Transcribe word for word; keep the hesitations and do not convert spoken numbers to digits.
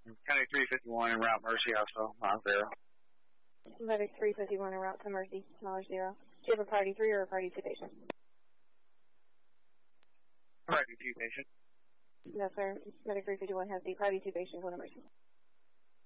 County three fifty-one en route Mercy also, miles zero. Medic three fifty-one en route to Mercy, mileage zero. Do you have a priority three or a priority two patient? Priority two patient. Yes, sir. Medic three fifty-one has the priority two patient going to Mercy.